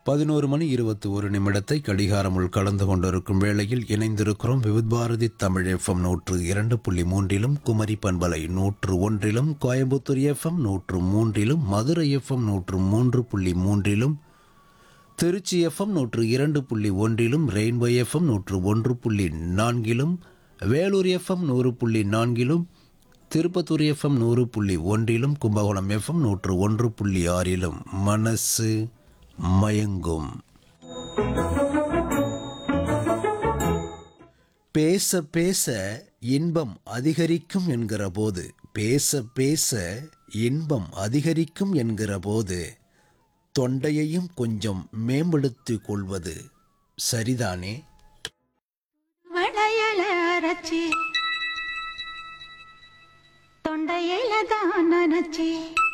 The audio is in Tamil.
11 மணி 21 நிமிடத்தை கடிகாரமுள் கலந்து கொண்டிருக்கும் வேளையில் இணைந்திருக்கிறோம். விவித் பாரதி தமிழ் FM 102.3 குமரி பண்பலை 101, Coimbatore FM 103, Madurai FM 103.3, Trichy FM 102.1, rainbow FM 101.4, Vellore FM 100.4, Tirupattur FM 100.1, Kumbakonam FM 101.6. மனசு மயங்கும். பேச பேச இன்பம் அதிகரிக்கும் என்கிற போது, பேச பேச இன்பம் அதிகரிக்கும் என்கிற போது தொண்டையையும் கொஞ்சம் மேம்படுத்திக் கொள்வது சரிதானே? தொண்டையில தான் நினைச்சி